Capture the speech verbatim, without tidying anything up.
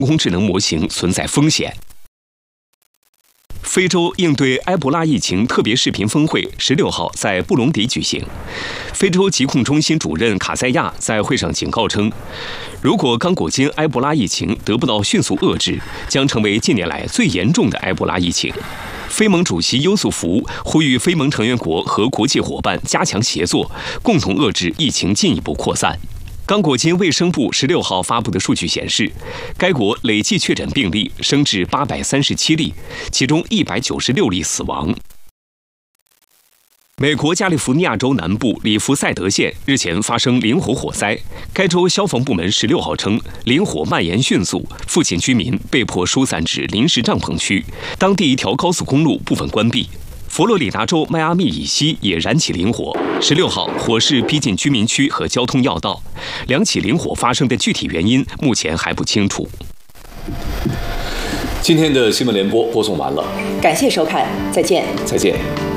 工智能模型存在风险。非洲应对埃博拉疫情特别视频峰会十六号在布隆迪举行。非洲疾控中心主任卡塞亚在会上警告称，如果刚果金埃博拉疫情得不到迅速遏制，将成为近年来最严重的埃博拉疫情。非盟主席优素福呼吁非盟成员国和国际伙伴加强协作，共同遏制疫情进一步扩散。刚果金卫生部十六号发布的数据显示，该国累计确诊病例升至八百三十七例，其中一百九十六例死亡。美国加利福尼亚州南部里弗赛德县日前发生林火火灾，该州消防部门十六号称，林火蔓延迅速，附近居民被迫疏散至临时帐篷区，当地一条高速公路部分关闭。佛罗里达州迈阿密以西也燃起林火，十六号火势逼近居民区和交通要道，两起林火发生的具体原因目前还不清楚。 今天的新闻联播播送完了， 感谢收看，再见。 再见。